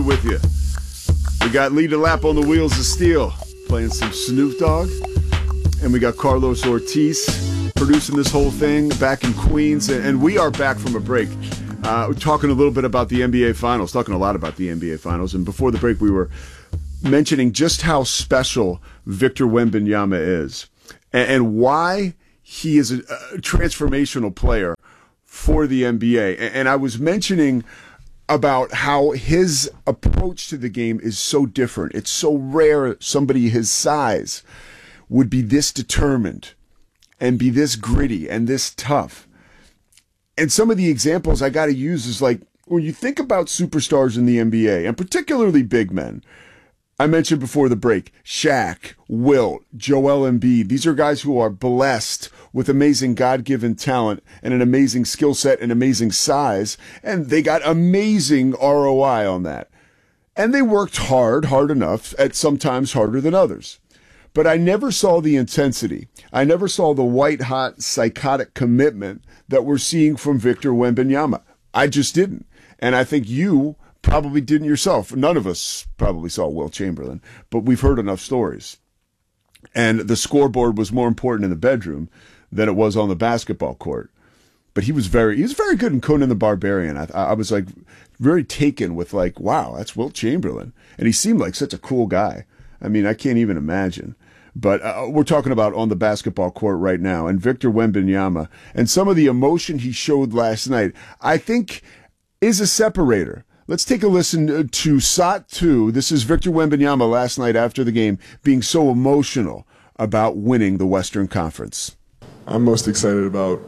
with you. We got Lee DeLapp on the wheels of steel, playing some Snoop Dogg. And we got Carlos Ortiz producing this whole thing back in Queens. And we are back from a break. We're talking a little bit about the NBA Finals, talking a lot about the NBA Finals. And before the break, we were mentioning just how special Victor Wembanyama is and why he is a transformational player for the NBA. And I was mentioning about how his approach to the game is so different. It's so rare somebody his size would be this determined and be this gritty and this tough. And some of the examples I got to use is like, when you think about superstars in the NBA, and particularly big men, I mentioned before the break, Shaq, Wilt, Joel Embiid. These are guys who are blessed with amazing God-given talent and an amazing skill set and amazing size, and they got amazing ROI on that. And they worked hard enough, at sometimes harder than others. But I never saw the intensity. I never saw the white-hot, psychotic commitment that we're seeing from Victor Wembanyama. I just didn't. And I think you probably didn't yourself. None of us probably saw Wilt Chamberlain, but we've heard enough stories. And the scoreboard was more important in the bedroom than it was on the basketball court. But he was very good in Conan the Barbarian. I was like very taken with like, wow, that's Wilt Chamberlain. And he seemed like such a cool guy. I mean, I can't even imagine. But we're talking about on the basketball court right now. And Victor Wembanyama and some of the emotion he showed last night, I think is a separator. Let's take a listen to SOT 2. This is Victor Wembanyama last night after the game being so emotional about winning the Western Conference. I'm most excited about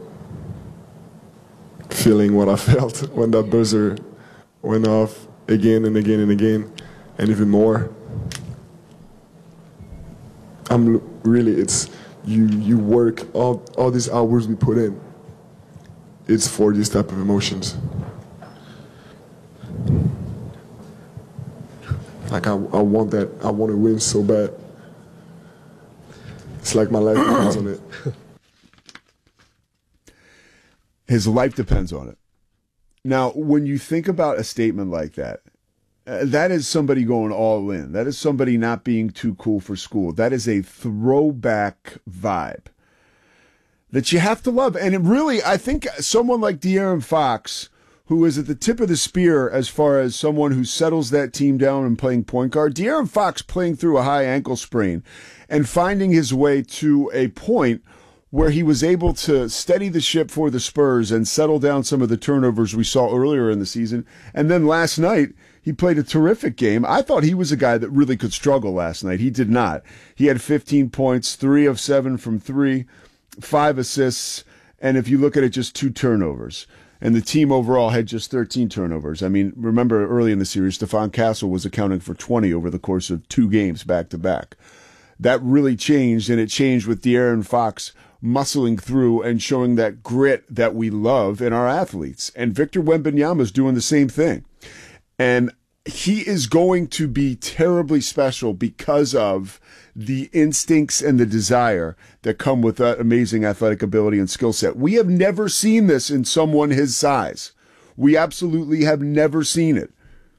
feeling what I felt when that buzzer went off again and again and again, and even more. It's you work all these hours we put in. It's for these type of emotions. Like I want that. I want to win so bad. It's like my life depends on it. His life depends on it. Now, when you think about a statement like that, that is somebody going all in. That is somebody not being too cool for school. That is a throwback vibe that you have to love. And it really, I think someone like De'Aaron Fox, who is at the tip of the spear as far as someone who settles that team down and playing point guard. De'Aaron Fox playing through a high ankle sprain and finding his way to a point where he was able to steady the ship for the Spurs and settle down some of the turnovers we saw earlier in the season. And then last night, he played a terrific game. I thought he was a guy that really could struggle last night. He did not. He had 15 points, 3 of 7 from 3, 5 assists, and if you look at it, just 2 turnovers. And the team overall had just 13 turnovers. I mean, remember early in the series, Stephon Castle was accounting for 20 over the course of 2 games back-to-back. That really changed, and it changed with De'Aaron Fox muscling through and showing that grit that we love in our athletes. And Victor Wembanyama is doing the same thing. And he is going to be terribly special because of the instincts and the desire that come with that amazing athletic ability and skill set. We have never seen this in someone his size. We absolutely have never seen it.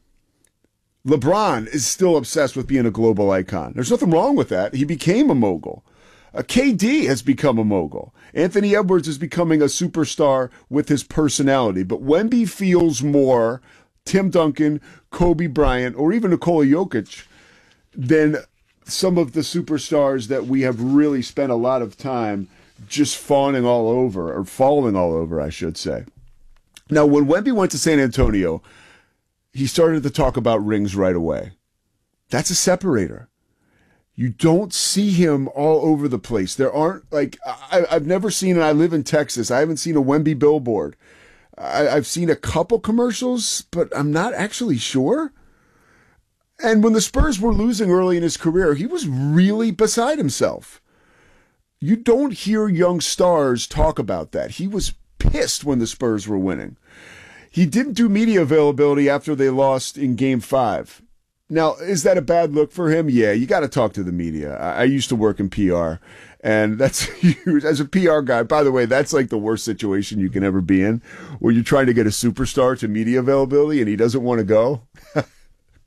LeBron is still obsessed with being a global icon. There's nothing wrong with that. He became a mogul. KD has become a mogul. Anthony Edwards is becoming a superstar with his personality. But Wemby feels more Tim Duncan, Kobe Bryant, or even Nikola Jokic than some of the superstars that we have really spent a lot of time just falling all over, I should say. Now, when Wemby went to San Antonio, he started to talk about rings right away. That's a separator. You don't see him all over the place. There aren't, like, I've never seen, and I live in Texas, I haven't seen a Wemby billboard. I've seen a couple commercials, but I'm not actually sure. And when the Spurs were losing early in his career, he was really beside himself. You don't hear young stars talk about that. He was pissed when the Spurs were winning. He didn't do media availability after they lost in Game 5. Now, is that a bad look for him? Yeah, you got to talk to the media. I used to work in PR, and that's huge. As a PR guy, by the way, that's like the worst situation you can ever be in, where you're trying to get a superstar to media availability and he doesn't want to go.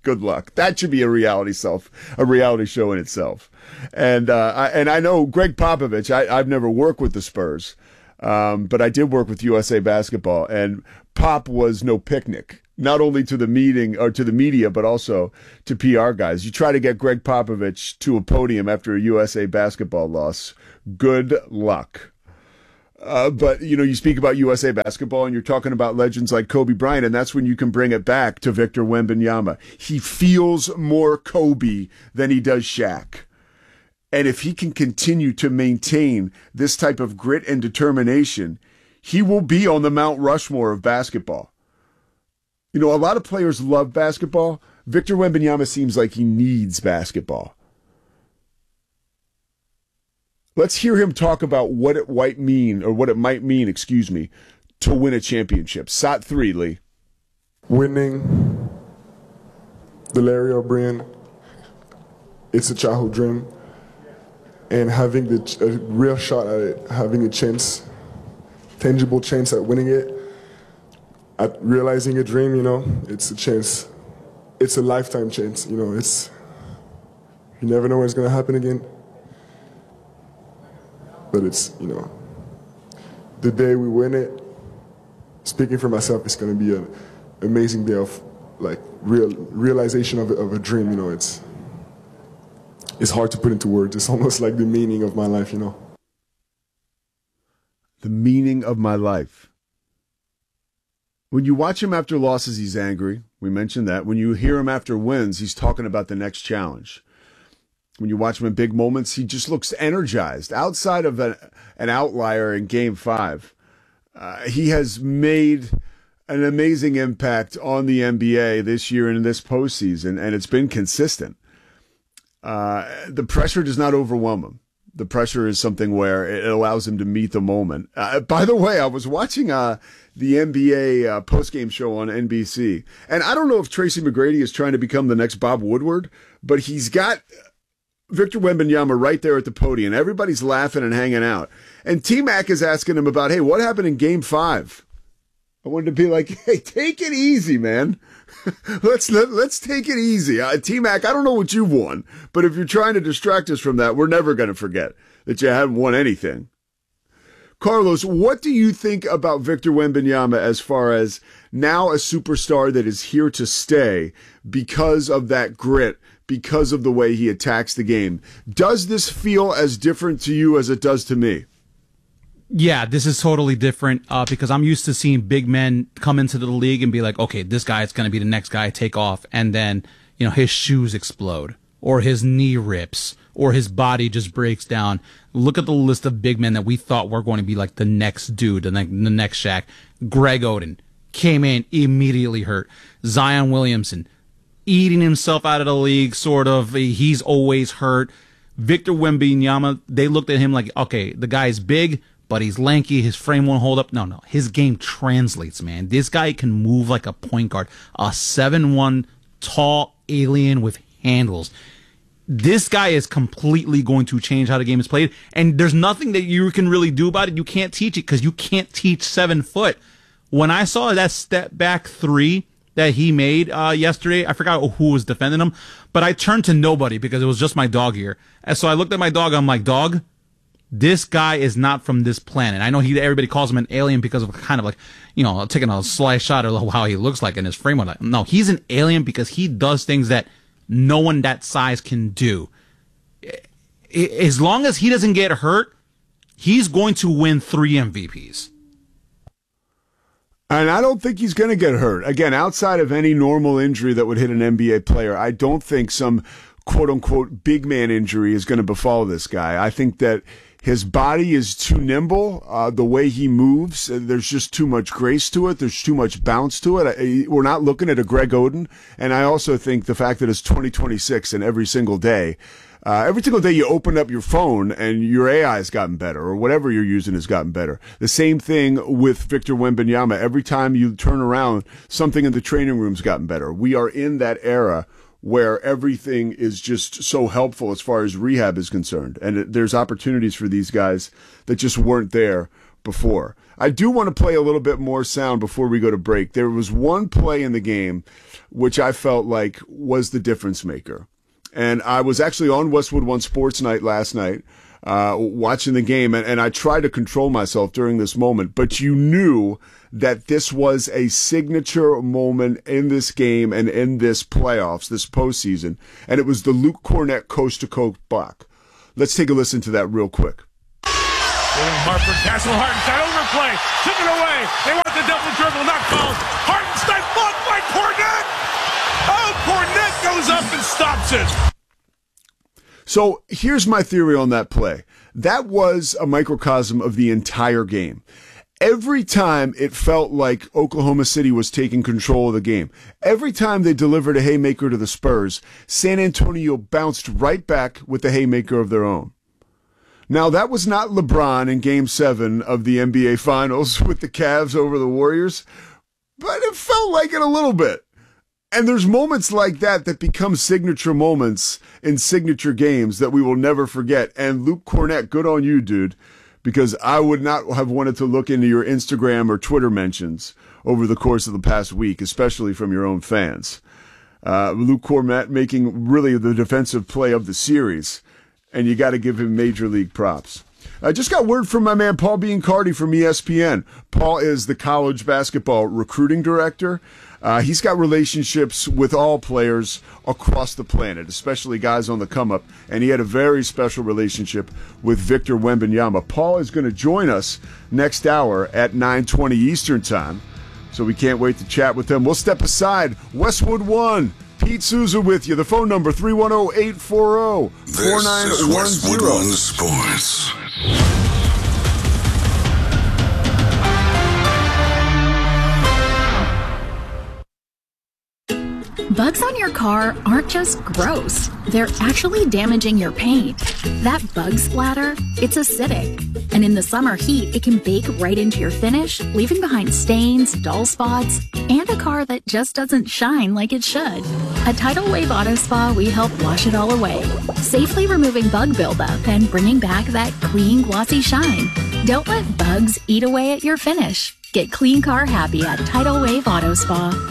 Good luck. That should be a reality show in itself. And I know Greg Popovich. I've never worked with the Spurs, but I did work with USA Basketball, and Pop was no picnic. Not only to the media, but also to PR guys. You try to get Greg Popovich to a podium after a USA Basketball loss. Good luck. But, you speak about USA Basketball and you're talking about legends like Kobe Bryant, and that's when you can bring it back to Victor Wembanyama. He feels more Kobe than he does Shaq. And if he can continue to maintain this type of grit and determination, he will be on the Mount Rushmore of basketball. A lot of players love basketball. Victor Wembanyama seems like he needs basketball. Let's hear him talk about what it might mean, to win a championship. SOT 3, Lee. Winning the Larry O'Brien, it's a childhood dream. And having a real shot at it, having a chance, tangible chance at winning it, at realizing a dream, it's a chance. It's a lifetime chance, you never know when it's going to happen again. But it's, the day we win it, speaking for myself, it's going to be an amazing day of, realization of a dream, It's hard to put into words. It's almost like the meaning of my life, The meaning of my life. When you watch him after losses, he's angry. We mentioned that. When you hear him after wins, he's talking about the next challenge. When you watch him in big moments, he just looks energized. Outside of an outlier in Game 5, he has made an amazing impact on the NBA this year and in this postseason, and it's been consistent. The pressure does not overwhelm him. The pressure is something where it allows him to meet the moment. By the way, I was watching the NBA postgame show on NBC, and I don't know if Tracy McGrady is trying to become the next Bob Woodward, but he's got Victor Wembanyama right there at the podium. Everybody's laughing and hanging out. And T-Mac is asking him about, hey, what happened in Game 5? I wanted to be like, hey, take it easy, man. Let's take it easy. T-Mac, I don't know what you've won, but if you're trying to distract us from that, we're never going to forget that you haven't won anything. Carlos, what do you think about Victor Wembanyama as far as now a superstar that is here to stay because of that grit, because of the way he attacks the game? Does this feel as different to you as it does to me? Yeah, this is totally different because I'm used to seeing big men come into the league and be like, okay, this guy is going to be the next guy, take off, and then, his shoes explode or his knee rips or his body just breaks down. Look at the list of big men that we thought were going to be like the next dude, the next Shaq. Greg Oden came in, immediately hurt. Zion Williamson eating himself out of the league, sort of. He's always hurt. Victor Wembanyama, they looked at him like, okay, the guy's big, but he's lanky, his frame won't hold up. No, his game translates, man. This guy can move like a point guard, a 7'1", tall alien with handles. This guy is completely going to change how the game is played, and there's nothing that you can really do about it. You can't teach it because you can't teach 7 foot. When I saw that step back 3 that he made yesterday, I forgot who was defending him, but I turned to nobody because it was just my dog here. And so I looked at my dog, I'm like, dog, this guy is not from this planet. I know everybody calls him an alien because of kind of like, taking a sly shot at how he looks like in his frame. No, he's an alien because he does things that no one that size can do. As long as he doesn't get hurt, he's going to win 3 MVPs. And I don't think he's going to get hurt. Again, outside of any normal injury that would hit an NBA player, I don't think some quote-unquote big man injury is going to befall this guy. I think that his body is too nimble. The way he moves, there's just too much grace to it. There's too much bounce to it. We're not looking at a Greg Oden. And I also think the fact that it's 2026 and every single day you open up your phone and your AI has gotten better, or whatever you're using has gotten better. The same thing with Victor Wembanyama. Every time you turn around, something in the training room's gotten better. We are in that era where everything is just so helpful as far as rehab is concerned. And there's opportunities for these guys that just weren't there before. I do want to play a little bit more sound before we go to break. There was one play in the game which I felt like was the difference maker. And I was actually on Westwood One Sports Night last night, watching the game, and I tried to control myself during this moment, but you knew that this was a signature moment in this game and in this playoffs, this postseason, and it was the Luke Cornett coast-to-coast block. Let's take a listen to that real quick. William Hartford, Castle Hartenstein, overplay, took it away. They want the double dribble, not called. Hartenstein blocked by Cornett. Oh, Cornett goes up and stops it. So here's my theory on that play. That was a microcosm of the entire game. Every time it felt like Oklahoma City was taking control of the game, every time they delivered a haymaker to the Spurs, San Antonio bounced right back with a haymaker of their own. Now, that was not LeBron in Game 7 of the NBA Finals with the Cavs over the Warriors, but it felt like it a little bit. And there's moments like that that become signature moments in signature games that we will never forget. And Luke Cornett, good on you, dude, because I would not have wanted to look into your Instagram or Twitter mentions over the course of the past week, especially from your own fans. Luke Cornett making really the defensive play of the series, and you got to give him major league props. I just got word from my man Paul Biancardi from ESPN. Paul is the college basketball recruiting director. He's got relationships with all players across the planet, especially guys on the come-up, and he had a very special relationship with Victor Wembanyama. Paul is going to join us next hour at 9:20 Eastern Time, so we can't wait to chat with him. We'll step aside. Westwood One, Pete Souza with you. The phone number, 310-840-4910. This is Westwood One Sports. Bugs on your car aren't just gross. They're actually damaging your paint. That bug splatter, it's acidic. And in the summer heat, it can bake right into your finish, leaving behind stains, dull spots, and a car that just doesn't shine like it should. At Tidal Wave Auto Spa, we help wash it all away, safely removing bug buildup and bringing back that clean, glossy shine. Don't let bugs eat away at your finish. Get clean car happy at Tidal Wave Auto Spa.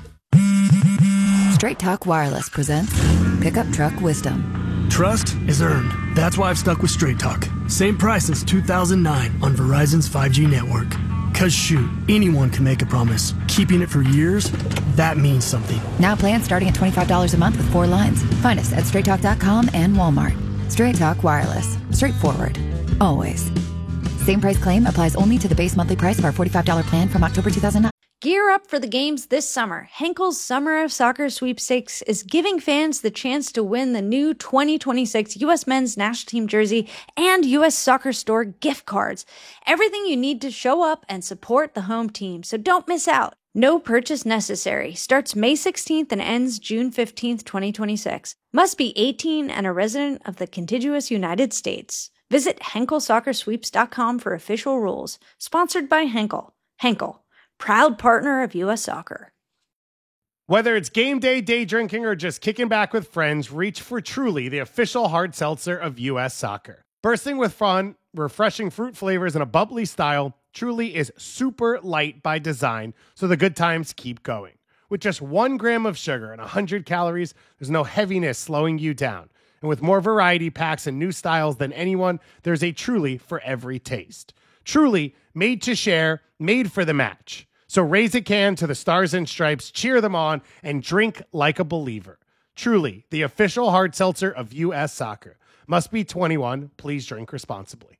Straight Talk Wireless presents Pickup Truck Wisdom. Trust is earned. That's why I've stuck with Straight Talk. Same price since 2009 on Verizon's 5G network. Cause shoot, anyone can make a promise. Keeping it for years, that means something. Now plans starting at $25 a month with 4 lines. Find us at straighttalk.com and Walmart. Straight Talk Wireless. Straightforward. Always. Same price claim applies only to the base monthly price of our $45 plan from October 2009. Gear up for the games this summer. Henkel's Summer of Soccer Sweepstakes is giving fans the chance to win the new 2026 U.S. Men's National Team jersey and U.S. Soccer Store gift cards. Everything you need to show up and support the home team, so don't miss out. No purchase necessary. Starts May 16th and ends June 15th, 2026. Must be 18 and a resident of the contiguous United States. Visit HenkelSoccerSweeps.com for official rules. Sponsored by Henkel. Henkel, proud partner of U.S. Soccer. Whether it's game day, day drinking, or just kicking back with friends, reach for Truly, the official hard seltzer of U.S. Soccer. Bursting with fun, refreshing fruit flavors, and a bubbly style, Truly is super light by design, so the good times keep going. With just 1 gram of sugar and 100 calories, there's no heaviness slowing you down. And with more variety packs and new styles than anyone, there's a Truly for every taste. Truly, made to share, made for the match. So raise a can to the Stars and Stripes, cheer them on, and drink like a believer. Truly, the official hard seltzer of U.S. Soccer. Must be 21. Please drink responsibly.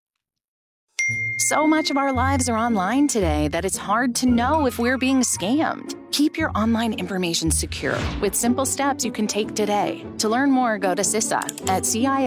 So much of our lives are online today that it's hard to know if we're being scammed. Keep your online information secure with simple steps you can take today. To learn more, go to CISA at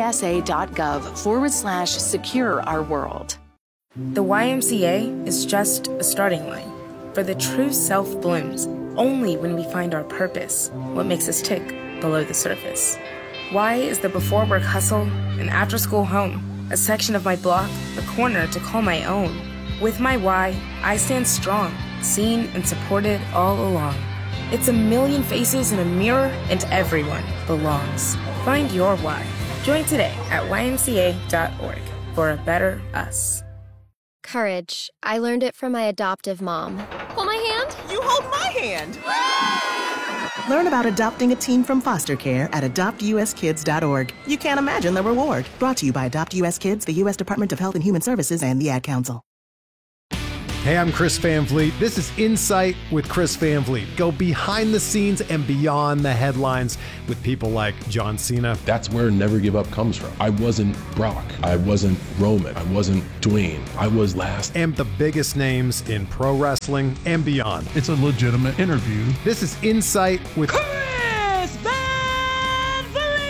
cisa.gov/secure our world. The YMCA is just a starting line. For the true self blooms only when we find our purpose, what makes us tick below the surface. Y is the before work hustle, an after school home, a section of my block, a corner to call my own. With my Y, I stand strong, seen and supported all along. It's a million faces in a mirror and everyone belongs. Find your Y. Join today at ymca.org for a better us. Courage. I learned it from my adoptive mom. Hold my hand. You hold my hand. Learn about adopting a teen from foster care at adoptuskids.org. You can't imagine the reward. Brought to you by Adopt US Kids, the U.S. Department of Health and Human Services, and the Ad Council. Hey, I'm Chris Van Vliet. This is Insight with Chris Van Vliet. Go behind the scenes and beyond the headlines with people like John Cena. That's where Never Give Up comes from. I wasn't Brock. I wasn't Roman. I wasn't Dwayne. I was last. And the biggest names in pro wrestling and beyond. It's a legitimate interview. This is Insight with Chris Van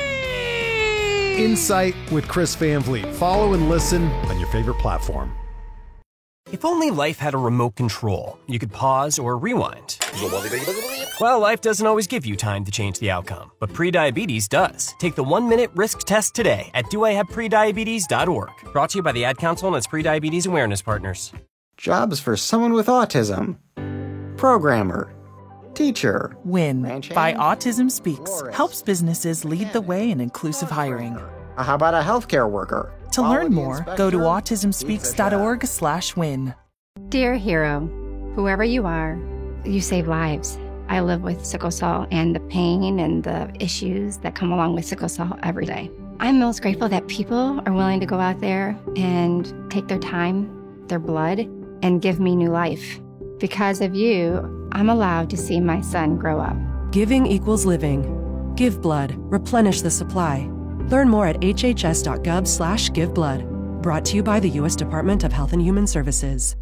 Vliet! Insight with Chris Van Vliet. Follow and listen on your favorite platform. If only life had a remote control, you could pause or rewind. Well, life doesn't always give you time to change the outcome, but prediabetes does. Take the 1-minute risk test today at doihaveprediabetes.org. Brought to you by the Ad Council and its prediabetes awareness partners. Jobs for someone with autism. Programmer. Teacher. WIN by Autism Speaks helps businesses lead the way in inclusive hiring. How about a healthcare worker? To learn more, go to autismspeaks.org/win. Dear hero, whoever you are, you save lives. I live with sickle cell and the pain and the issues that come along with sickle cell every day. I'm most grateful that people are willing to go out there and take their time, their blood, and give me new life. Because of you, I'm allowed to see my son grow up. Giving equals living. Give blood. Replenish the supply. Learn more at hhs.gov/giveblood. Brought to you by the U.S. Department of Health and Human Services.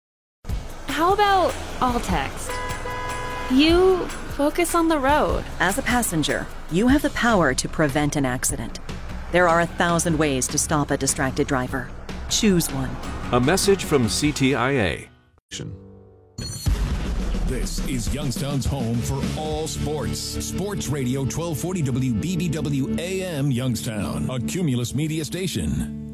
How about all text? You focus on the road. As a passenger, you have the power to prevent an accident. There are 1,000 ways to stop a distracted driver. Choose one. A message from CTIA. This is Youngstown's home for all sports. Sports Radio 1240 WBBW AM Youngstown, a Cumulus Media station.